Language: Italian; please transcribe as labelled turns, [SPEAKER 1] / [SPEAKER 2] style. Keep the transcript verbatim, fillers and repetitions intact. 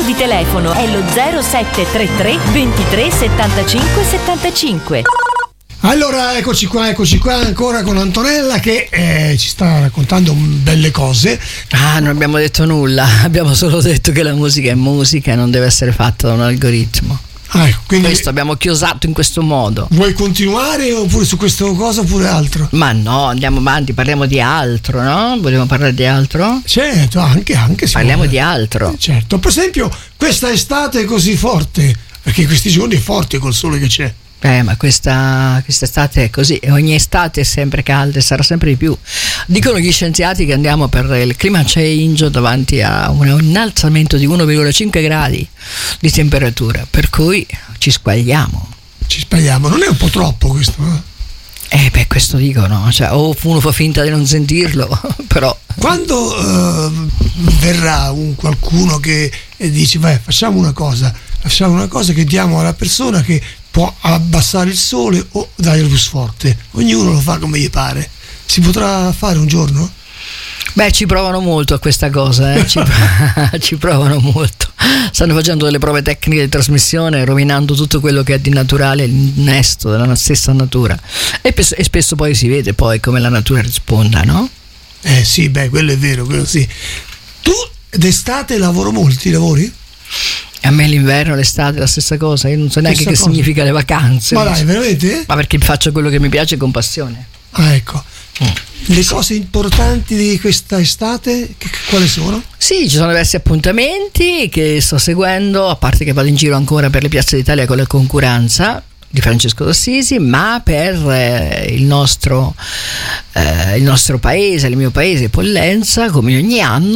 [SPEAKER 1] di telefono è lo zero sette tre tre ventitré settantacinque settantacinque.
[SPEAKER 2] Allora eccoci qua, eccoci qua ancora con Antonella che eh, ci sta raccontando belle cose.
[SPEAKER 3] Ah, non abbiamo detto nulla, abbiamo solo detto che la musica è musica e non deve essere fatta da un algoritmo.
[SPEAKER 2] Ah, ecco, quindi
[SPEAKER 3] questo abbiamo chiosato in questo modo.
[SPEAKER 2] Vuoi continuare oppure su questa cosa oppure altro?
[SPEAKER 3] Ma no, andiamo avanti, parliamo di altro, no? Vogliamo parlare di altro?
[SPEAKER 2] Certo, anche, anche
[SPEAKER 3] parliamo vuole. di altro.
[SPEAKER 2] Certo, per esempio questa estate è così forte, perché questi giorni è forte col sole che c'è.
[SPEAKER 3] Eh, ma questa quest'estate è così, ogni estate è sempre calda e sarà sempre di più. Dicono gli scienziati che andiamo per il climate change davanti a un innalzamento di uno virgola cinque gradi di temperatura, per cui ci squagliamo.
[SPEAKER 2] Ci sbagliamo, non è un po' troppo questo? Eh,
[SPEAKER 3] eh beh, questo dicono, cioè, o uno fa finta di non sentirlo, però.
[SPEAKER 2] Quando eh, verrà un qualcuno che dice, vai, facciamo una cosa, facciamo una cosa che diamo alla persona che può abbassare il sole o dare il bus forte, ognuno lo fa come gli pare, si potrà fare un giorno?
[SPEAKER 3] Beh, ci provano molto a questa cosa, eh? ci, ci provano molto, stanno facendo delle prove tecniche di trasmissione, rovinando tutto quello che è di naturale, l'innesto della stessa natura, e, pe- e spesso poi si vede poi come la natura risponda, no?
[SPEAKER 2] Eh sì, beh, quello è vero, quello sì. Tu d'estate lavoro molti lavori?
[SPEAKER 3] A me l'inverno, l'estate è la stessa cosa, io non so neanche
[SPEAKER 2] stessa
[SPEAKER 3] che
[SPEAKER 2] cosa.
[SPEAKER 3] Significa le vacanze.
[SPEAKER 2] Ma dai, veramente?
[SPEAKER 3] Ma perché faccio quello che mi piace con passione.
[SPEAKER 2] Ah, ecco. Mm. Le cose importanti di questa estate, che, quali sono?
[SPEAKER 3] Sì, ci sono diversi appuntamenti che sto seguendo, a parte che vado in giro ancora per le piazze d'Italia con la concurenza di Francesco d'Assisi, ma per eh, il nostro eh, il nostro paese, il mio paese, Pollenza, come ogni anno